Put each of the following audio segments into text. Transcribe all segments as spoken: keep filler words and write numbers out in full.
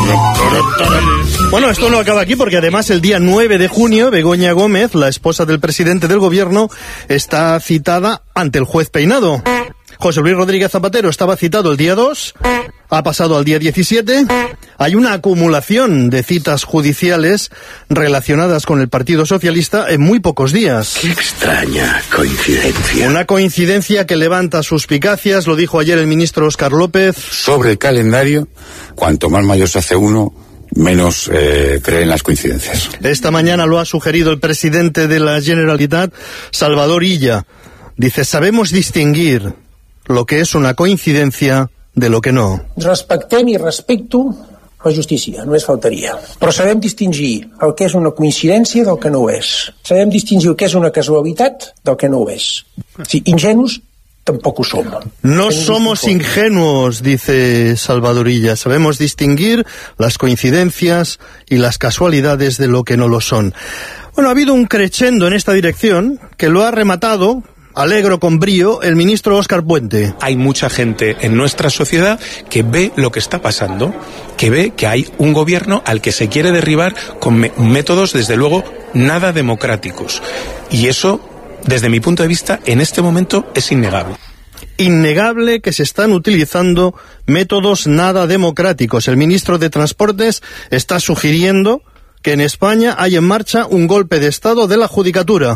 Bueno, esto no acaba aquí porque además el día nueve de junio Begoña Gómez, la esposa del presidente del gobierno, está citada ante el juez Peinado. José Luis Rodríguez Zapatero estaba citado el día dos, ha pasado al día diecisiete. Hay una acumulación de citas judiciales relacionadas con el Partido Socialista en muy pocos días. Qué extraña coincidencia. Una coincidencia que levanta suspicacias, lo dijo ayer el ministro Óscar López. Sobre el calendario, cuanto más mayor se hace uno, menos eh, creen las coincidencias. Esta mañana lo ha sugerido el presidente de la Generalitat, Salvador Illa. Dice, sabemos distinguir lo que és una coincidencia de lo que no. Respectem i respecto la justícia, només faltaria. Però sabem distingir el que és una coincidència del que no ho és. Sabem distingir el que és una casualitat del que no ho és. Sí, ingenus tampoco somos. No somos ingenuos, dice Salvador Illa. Sabemos distinguir las coincidencias y las casualidades de lo que no lo son. Bueno, ha habido un crescendo en esta dirección que lo ha rematado, alegro con brío, el ministro Óscar Puente. Hay mucha gente en nuestra sociedad que ve lo que está pasando, que ve que hay un gobierno al que se quiere derribar con me- métodos, desde luego, nada democráticos. Y eso, desde mi punto de vista, en este momento es innegable. Innegable que se están utilizando métodos nada democráticos. El ministro de Transportes está sugiriendo que en España hay en marcha un golpe de Estado de la Judicatura.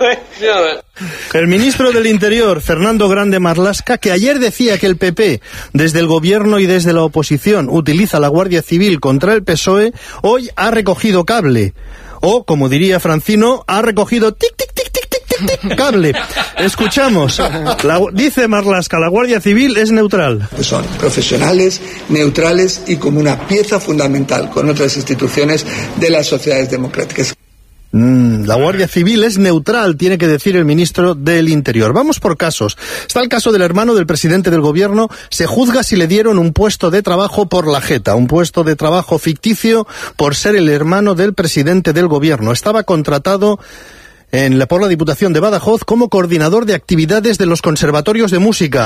El ministro del Interior, Fernando Grande Marlaska, que ayer decía que el P P, desde el gobierno y desde la oposición, utiliza la Guardia Civil contra el P S O E, hoy ha recogido cable. O, como diría Francino, ha recogido tic, tic, tic, tic, tic, tic, tic, cable. Escuchamos. La, dice Marlaska, la Guardia Civil es neutral. Son profesionales, neutrales y como una pieza fundamental con otras instituciones de las sociedades democráticas. Mm, la Guardia Civil es neutral, tiene que decir el ministro del Interior. Vamos por casos. Está el caso del hermano del presidente del gobierno. Se juzga si le dieron un puesto de trabajo por la jeta, un puesto de trabajo ficticio por ser el hermano del presidente del gobierno. Estaba contratado en la, por la Diputación de Badajoz como coordinador de actividades de los conservatorios de música.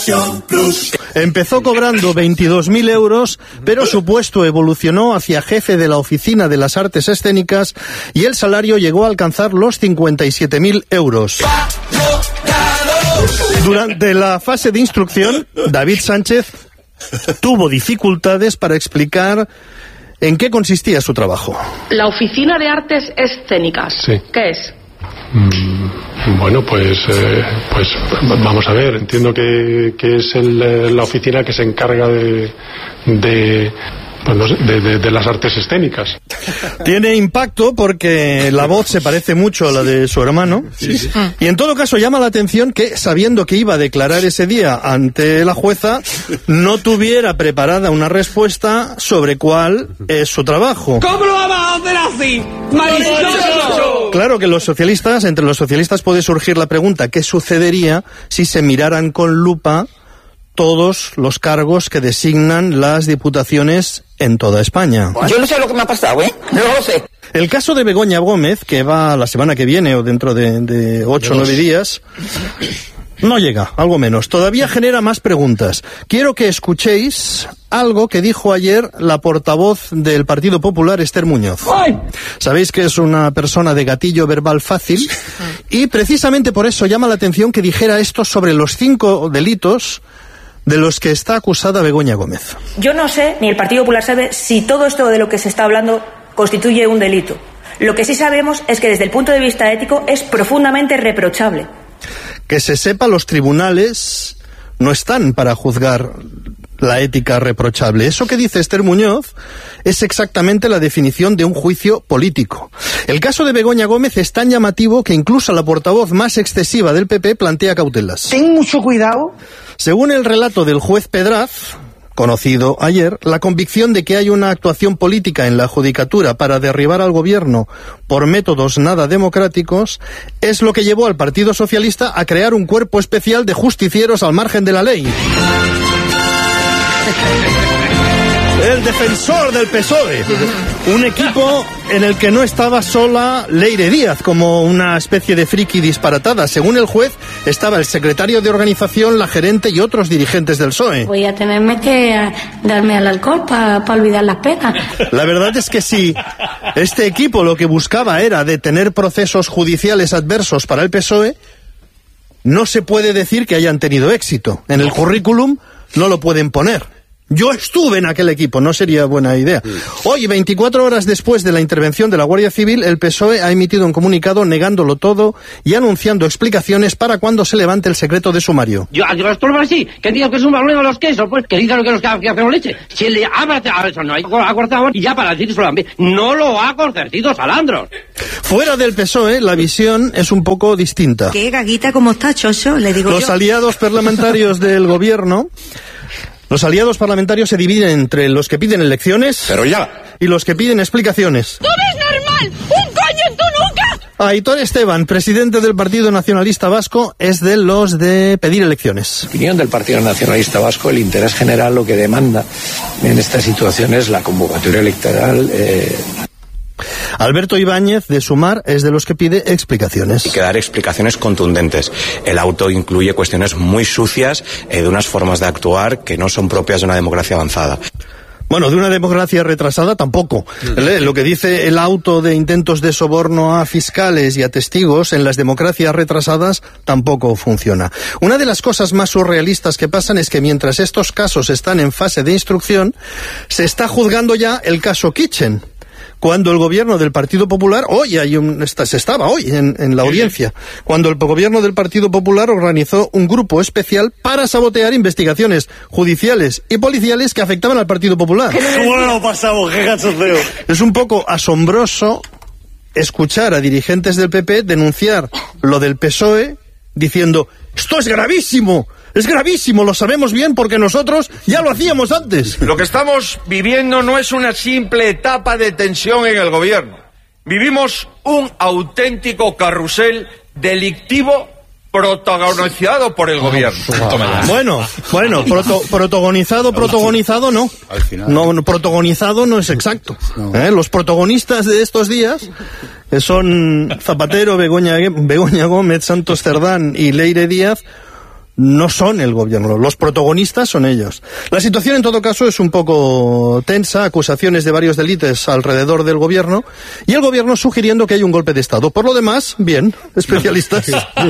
Empezó cobrando veintidós mil euros, pero su puesto evolucionó hacia jefe de la Oficina de las Artes Escénicas y el salario llegó a alcanzar los cincuenta y siete mil euros. Durante la fase de instrucción, David Sánchez tuvo dificultades para explicar en qué consistía su trabajo. La Oficina de Artes Escénicas, sí. ¿Qué es? Mm, bueno, pues, eh, pues vamos a ver, entiendo que, que es el, la oficina que se encarga de... de Pues no sé, de, de, de las artes escénicas. Tiene impacto porque la voz se parece mucho a la de su hermano. Sí, sí. Y en todo caso llama la atención que, sabiendo que iba a declarar ese día ante la jueza, no tuviera preparada una respuesta sobre cuál es su trabajo. ¿Cómo lo vamos a hacer así? ¡Maldito! Claro que los socialistas, entre los socialistas puede surgir la pregunta, ¿qué sucedería si se miraran con lupa todos los cargos que designan las diputaciones en toda España? Yo no sé lo que me ha pasado, ¿eh? No lo sé. El caso de Begoña Gómez, que va la semana que viene o dentro de, de ocho o nueve días, no llega, algo menos. Todavía genera más preguntas. Quiero que escuchéis algo que dijo ayer la portavoz del Partido Popular, Esther Muñoz. ¡Ay! Sabéis que es una persona de gatillo verbal fácil y precisamente por eso llama la atención que dijera esto sobre los cinco delitos de los que está acusada Begoña Gómez. Yo no sé, ni el Partido Popular sabe, si todo esto de lo que se está hablando constituye un delito. Lo que sí sabemos es que desde el punto de vista ético es profundamente reprochable. Que se sepa, los tribunales no están para juzgar la ética reprochable. Eso que dice Esther Muñoz es exactamente la definición de un juicio político. El caso de Begoña Gómez es tan llamativo que incluso la portavoz más excesiva del P P plantea cautelas. Ten mucho cuidado. Según el relato del juez Pedraz, conocido ayer, la convicción de que hay una actuación política en la judicatura para derribar al gobierno por métodos nada democráticos es lo que llevó al Partido Socialista a crear un cuerpo especial de justicieros al margen de la ley. El defensor del P S O E. Un equipo en el que no estaba sola Leire Díaz como una especie de friki disparatada. Según el juez, estaba el secretario de organización, la gerente y otros dirigentes del P S O E. Voy a tenerme que darme al alcohol para pa olvidar las penas. La verdad es que si este equipo lo que buscaba era detener procesos judiciales adversos para el P S O E, no se puede decir que hayan tenido éxito. En el currículum no lo pueden poner. Yo estuve en aquel equipo, no sería buena idea. Hoy, veinticuatro horas después de la intervención de la Guardia Civil, el P S O E ha emitido un comunicado negándolo todo y anunciando explicaciones para cuando se levante el secreto de sumario. Yo, yo esto no es así, que digo que es un problema de los quesos, pues que digan que los que hacemos leche. Si le ha eso no hay acortado y ya para decir solamente, no lo ha concedido Salandros. Fuera del P S O E, la visión es un poco distinta. Qué gaguita como está, Chocho, le digo Los yo. aliados parlamentarios del gobierno... Los aliados parlamentarios se dividen entre los que piden elecciones Pero ya. y los que piden explicaciones. ¡Tú ves normal! ¡Un coño en tu nuca! Aitor Esteban, presidente del Partido Nacionalista Vasco, es de los de pedir elecciones. En opinión del Partido Nacionalista Vasco, el interés general lo que demanda en esta situación es la convocatoria electoral. Eh... Alberto Ibáñez, de Sumar, es de los que pide explicaciones. Hay que dar explicaciones contundentes. El auto incluye cuestiones muy sucias eh, de unas formas de actuar que no son propias de una democracia avanzada. Bueno, de una democracia retrasada tampoco. Lo que dice el auto de intentos de soborno a fiscales y a testigos en las democracias retrasadas tampoco funciona. Una de las cosas más surrealistas que pasan es que mientras estos casos están en fase de instrucción, se está juzgando ya el caso Kitchen. Cuando el gobierno del Partido Popular, hoy hay un, se estaba hoy en, en la audiencia, cuando el gobierno del Partido Popular organizó un grupo especial para sabotear investigaciones judiciales y policiales que afectaban al Partido Popular. ¿Cómo no lo pasamos? ¡Qué cachondeo! Es un poco asombroso escuchar a dirigentes del P P denunciar lo del P S O E diciendo, ¡esto es gravísimo! Es gravísimo, lo sabemos bien porque nosotros ya lo hacíamos antes. Lo que estamos viviendo no es una simple etapa de tensión en el gobierno. Vivimos un auténtico carrusel delictivo protagonizado por el gobierno. Bueno, bueno, proto, protagonizado, protagonizado no. No, no, protagonizado no es exacto. ¿Eh? Los protagonistas de estos días son Zapatero, Begoña, Begoña Gómez, Santos Cerdán y Leire Díaz. No son el gobierno, los protagonistas son ellos. La situación en todo caso es un poco tensa, acusaciones de varios delitos alrededor del gobierno y el gobierno sugiriendo que hay un golpe de Estado. Por lo demás, bien, especialistas.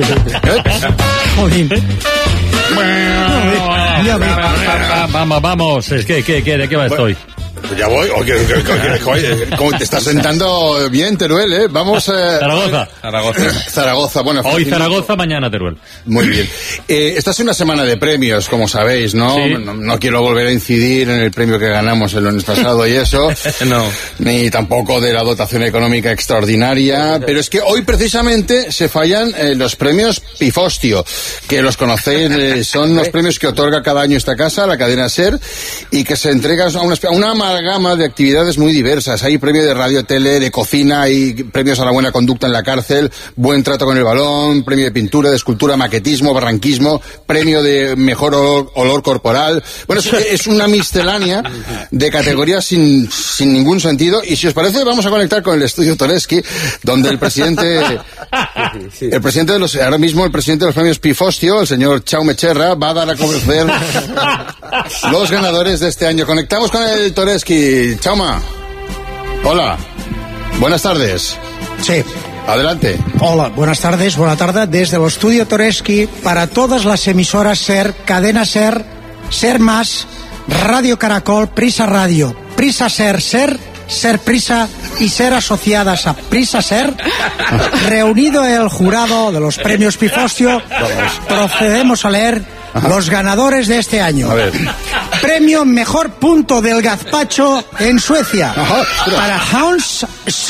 Vamos, vamos, es que, que, que, ¿de qué va esto hoy? Pues ya voy. Oye, ¿cómo te estás sentando bien, Teruel, eh? Vamos a... Zaragoza. Zaragoza. Zaragoza, bueno. Hoy Zaragoza, mañana Teruel. Muy bien. Eh, esta es una semana de premios, como sabéis, ¿no? Sí. ¿no? No quiero volver a incidir en el premio que ganamos el lunes pasado y eso. No. Ni tampoco de la dotación económica extraordinaria. Pero es que hoy precisamente se fallan eh, los premios Pifostio, que los conocéis, eh, son los premios que otorga cada año esta casa, la cadena SER, y que se entrega a una, a una gama de actividades muy diversas. Hay premio de radio, tele, de cocina, hay premios a la buena conducta en la cárcel, buen trato con el balón, premio de pintura, de escultura, maquetismo, barranquismo, premio de mejor olor, olor corporal. Bueno, es, es una miscelánea de categorías sin, sin ningún sentido. Y si os parece, vamos a conectar con el estudio Toreski, donde el presidente, el presidente de los, ahora mismo el presidente de los premios Pifostio, el señor Chaume Cherra, va a dar a conocer los ganadores de este año. Conectamos con el Toreski. Chauma, hola, buenas tardes. Sí. Adelante. Hola, buenas tardes, buena tarde desde el estudio Toreski para todas las emisoras SER, Cadena SER, SER Más, Radio Caracol, Prisa Radio, Prisa SER, SER, SER Prisa y SER asociadas a Prisa SER, reunido el jurado de los premios Pifostio, procedemos a leer Ajá. los ganadores de este año. A ver. Premio Mejor Punto del Gazpacho en Suecia. Ajá, para Hans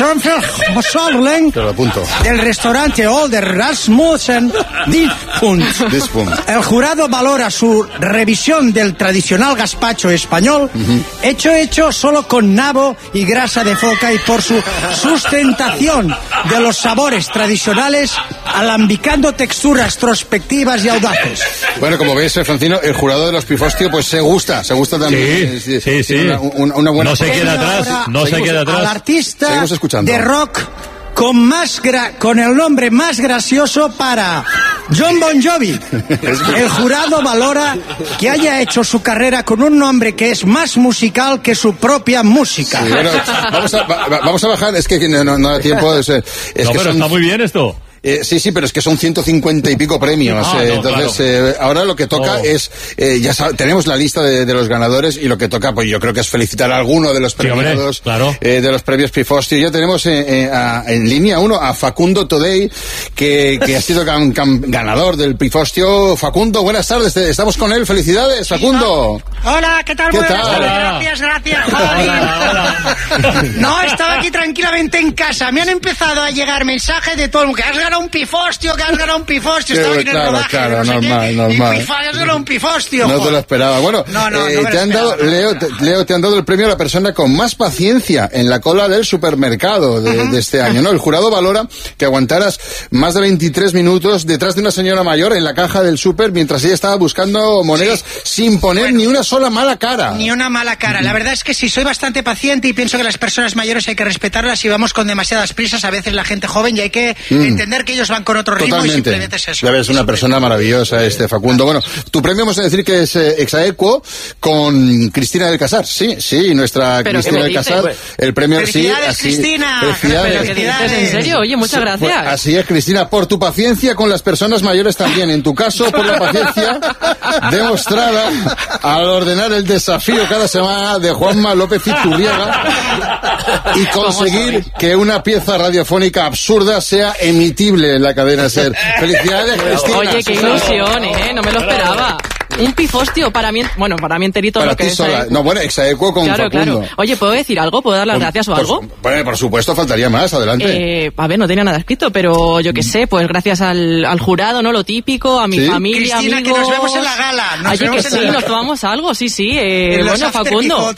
Sönfeldt del restaurante Older Rasmussen Dispunt. El jurado valora su revisión del tradicional gazpacho español, uh-huh. hecho hecho solo con nabo y grasa de foca y por su sustentación de los sabores tradicionales, alambicando texturas trospectivas y audaces. Bueno, como ves, Francino, el jurado de los Pifostio pues se gusta buena, se gusta también. Sí, sí, sí. Una, una, una buena. No se queda atrás, no se queda atrás. Al artista de rock con más gra con el nombre más gracioso para John Bon Jovi. El jurado valora que haya hecho su carrera con un nombre que es más musical que su propia música. Sí, bueno, vamos, a, va, vamos a bajar, es que no, no da tiempo. Es, es no, que pero son... está muy bien esto. Eh, sí, sí, pero es que son ciento cincuenta y pico premios. Ah, eh, no, entonces, claro. eh, ahora lo que toca oh. es, eh, ya sab- tenemos la lista de, de los ganadores y lo que toca, pues yo creo que es felicitar a alguno de los premiados, sí, claro. eh, de los premios Pifostio. Ya tenemos eh, eh, a, en línea uno a Facundo Today, que, que ha sido gan, gan, ganador del Pifostio. Facundo, buenas tardes, estamos con él. Felicidades, Facundo. Hola, ¿qué tal? ¿Qué Buenas tal? tardes. Gracias, gracias. Hola, hola. No, estaba aquí tranquilamente en casa. Me han empezado a llegar mensajes de todo el mundo. Que has ganado un Pifostio, que has ganado un Pifostio. Estaba aquí en el rodaje. Claro, no sé normal, qué, normal. Y Pifostio, has ganado un Pifostio. No te lo esperaba. Bueno, no, no, eh, no me te lo han esperaba, dado, no. Leo, te, Leo, te han dado el premio a la persona con más paciencia en la cola del supermercado de, uh-huh. de este año, ¿no? El jurado valora que aguantaras más de veintitrés minutos detrás de una señora mayor en la caja del súper mientras ella estaba buscando monedas sí. sin poner bueno, ni una sola mala cara. Ni una mala cara. La verdad es que sí, soy bastante paciente y pienso que las personas mayores hay que respetarlas y vamos con demasiadas prisas a veces la gente joven y hay que mm. entender que ellos van con otro ritmo. Totalmente. Y simplemente es eso. Ya ves, una persona maravillosa este Facundo. Bueno, tu premio vamos a decir que es eh, exaequo con Cristina del Casar. Sí, sí, nuestra ¿Pero Cristina del Casar. Pues, el premio felicidades, sí, así. Cristina. Felicidades. ¿Pero qué dices? ¿En serio? Oye, muchas sí, gracias. Pues, así es, Cristina, por tu paciencia con las personas mayores también. En tu caso, por la paciencia demostrada al ordenar el desafío cada semana de Juanma López Iturriaga y conseguir que una pieza radiofónica absurda sea emitible en la cadena SER. Felicidades, Cristina. Oye, qué ilusión, ¿eh? No me lo esperaba. Un pifostio para mí, bueno, para mí enterito para lo que ti es. Sola. ¿eh? No, bueno, exaequo con claro, Facundo. Claro. Oye, ¿puedo decir algo? ¿Puedo dar las pues, gracias o pues, algo? Bueno, por supuesto, faltaría más, adelante. Eh, a ver, no tenía nada escrito, pero yo qué sé, pues gracias al, al jurado, ¿no? Lo típico, a mi ¿Sí? familia, Cristina, amigos. que nos vemos en la gala. Nos Oye, que sí, la... nos tomamos algo, sí, sí. Eh, en bueno, Facundo.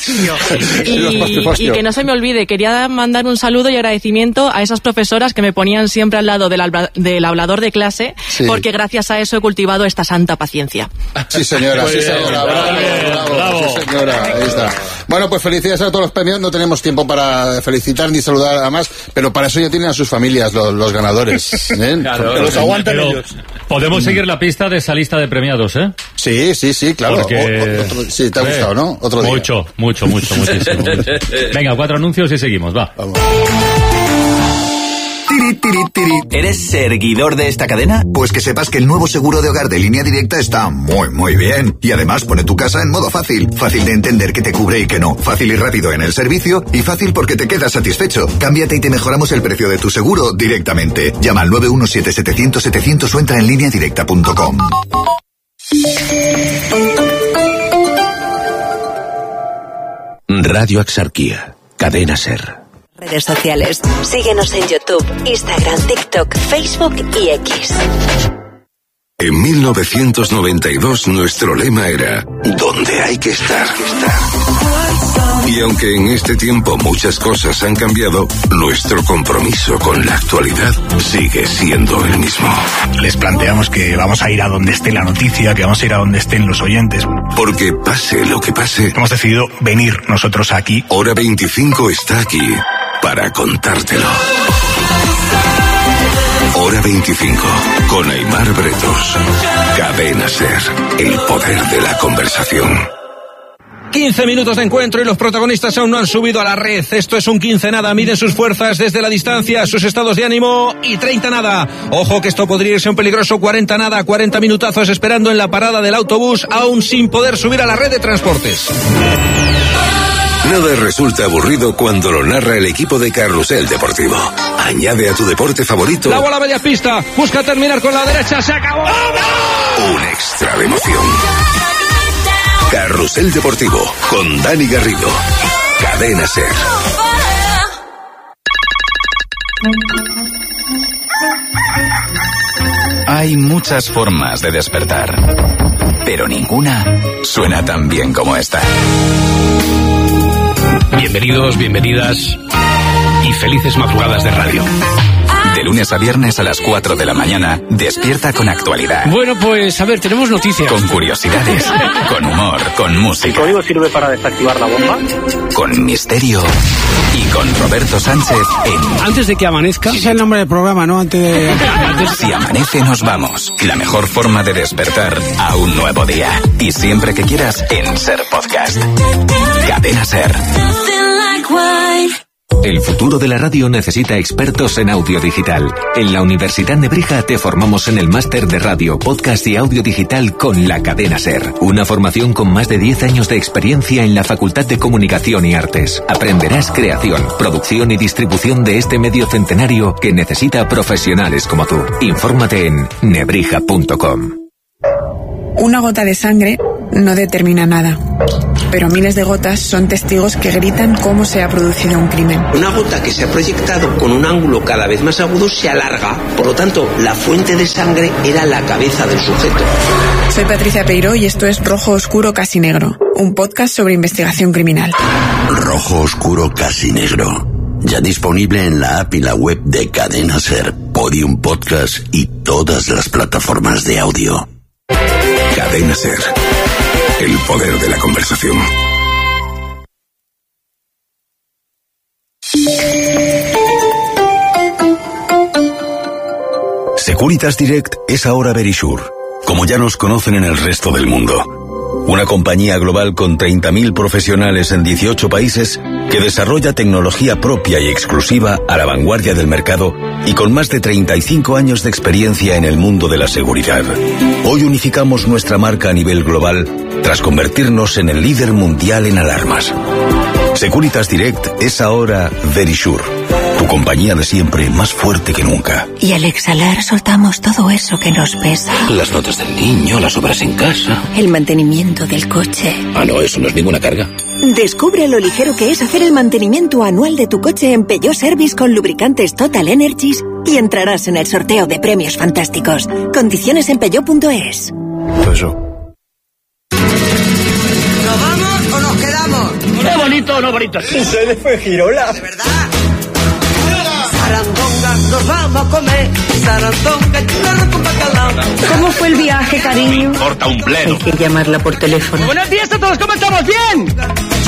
y, y que no se me olvide, quería mandar un saludo y agradecimiento a esas profesoras que me ponían siempre al lado del, habla, del hablador de clase, sí. porque gracias a eso he cultivado esta santa paciencia. Sí, señora, sí, señora. Bravo, bravo, bravo. Sí, señora. Ahí está. Bueno, pues felicidades a todos los premios. No tenemos tiempo para felicitar ni saludar a más, pero para eso ya tienen a sus familias los, los ganadores. ¿eh? Claro, los aguantan ellos. Podemos mm. seguir la pista de esa lista de premiados, ¿eh? Sí, sí, sí, claro. Porque... O, otro, sí, te ha gustado, ¿no? Otro día. Mucho, mucho, mucho, muchísimo. mucho. Venga, cuatro anuncios y seguimos, va. Vamos. Tiri, tiri, tiri. ¿Eres seguidor de esta cadena? Pues que sepas que el nuevo seguro de hogar de Línea Directa está muy, muy bien. Y además pone tu casa en modo fácil. Fácil de entender que te cubre y que no. Fácil y rápido en el servicio. Y fácil porque te quedas satisfecho. Cámbiate y te mejoramos el precio de tu seguro directamente. Llama al nueve uno siete siete cero cero setecientos o entra en línea directa punto com. Radio Axarquía. Cadena SER. Redes sociales. Síguenos en YouTube, Instagram, TikTok, Facebook y X. En mil novecientos noventa y dos nuestro lema era ¿dónde hay que estar? Y aunque en este tiempo muchas cosas han cambiado, nuestro compromiso con la actualidad sigue siendo el mismo. Les planteamos que vamos a ir a donde esté la noticia, que vamos a ir a donde estén los oyentes. Porque pase lo que pase, hemos decidido venir nosotros aquí. Hora veinticinco está aquí para contártelo. Hora veinticinco, con Aimar Bretos. Cadena SER, el poder de la conversación. quince minutos de encuentro y los protagonistas aún no han subido a la red. Esto es un quince nada. Miden sus fuerzas desde la distancia, sus estados de ánimo y treinta nada. Ojo que esto podría irse un peligroso cuarenta nada. cuarenta minutazos esperando en la parada del autobús aún sin poder subir a la red de transportes. Nada resulta aburrido cuando lo narra el equipo de Carrusel Deportivo. Añade a tu deporte favorito la bola media pista, busca terminar con la derecha, se acabó. Un extra de emoción. Carrusel Deportivo con Dani Garrido. Cadena SER. Hay muchas formas de despertar, pero ninguna suena tan bien como esta. Bienvenidos, bienvenidas y felices madrugadas de radio. De lunes a viernes a las cuatro de la mañana, despierta con actualidad. Bueno, pues a ver, tenemos noticias. Con curiosidades, con humor, con música. ¿El código sirve para desactivar la bomba? Con misterio y con Roberto Sánchez en... Antes de que amanezca. Ese es el nombre del programa, ¿no? Antes de... Si amanece nos vamos. La mejor forma de despertar a un nuevo día. Y siempre que quieras en Ser Podcast. Cadena Ser. El futuro de la radio necesita expertos en audio digital. En la Universidad Nebrija te formamos en el máster de radio, podcast y audio digital con la Cadena Ser. Una formación con más de diez años de experiencia en la Facultad de Comunicación y Artes. Aprenderás creación, producción y distribución de este medio centenario que necesita profesionales como tú. Infórmate en nebrija punto com. Una gota de sangre no determina nada, pero miles de gotas son testigos que gritan cómo se ha producido un crimen. Una gota que se ha proyectado con un ángulo cada vez más agudo se alarga, por lo tanto, la fuente de sangre era la cabeza del sujeto. Soy Patricia Peiró y esto es Rojo Oscuro Casi Negro, un podcast sobre investigación criminal. Rojo Oscuro Casi Negro, ya disponible en la app y la web de Cadena Ser, Podium Podcast y todas las plataformas de audio. Cadena Ser. El poder de la conversación. Securitas Direct es ahora Verisure, como ya nos conocen en el resto del mundo. Una compañía global con treinta mil profesionales en dieciocho países que desarrolla tecnología propia y exclusiva a la vanguardia del mercado y con más de treinta y cinco años de experiencia en el mundo de la seguridad. Hoy unificamos nuestra marca a nivel global tras convertirnos en el líder mundial en alarmas. Securitas Direct es ahora Verisure, tu compañía de siempre más fuerte que nunca. Y al exhalar soltamos todo eso que nos pesa. Las notas del niño, las obras en casa. El mantenimiento del coche. Ah, no, eso no es ninguna carga. Descubre lo ligero que es hacer el mantenimiento anual de tu coche en Peugeot Service con lubricantes Total Energies y entrarás en el sorteo de premios fantásticos. Condiciones en peugeot punto es. Eso. ¿Nos vamos o nos quedamos? ¿Es bonito o no bonito? Se le fue Girola. ¿De verdad? Sarandonga, nos vamos a comer. Sarandonga, churrasco con bacalao. ¿Cómo fue el viaje, cariño? Corta un pleno. Hay que llamarla por teléfono. ¡Buenos días a todos! ¿Cómo estamos? ¿Bien?